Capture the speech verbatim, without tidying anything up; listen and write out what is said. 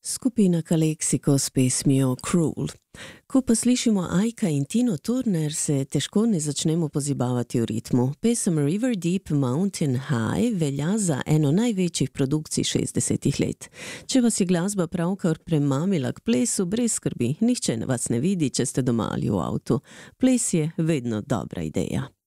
Skupina Kaleksiko s pesmijo Cruel. Ko pa slišimo Aika in Tino Turner, se težko ne začnemo pozibavati v ritmu. Pesem River Deep Mountain High velja za eno največjih produkcij šestdesetih let. Če vas je glasba pravkar premamila k plesu, brez skrbi, nihče vas ne vidi, če ste doma ali v avtu. Ples je vedno dobra ideja.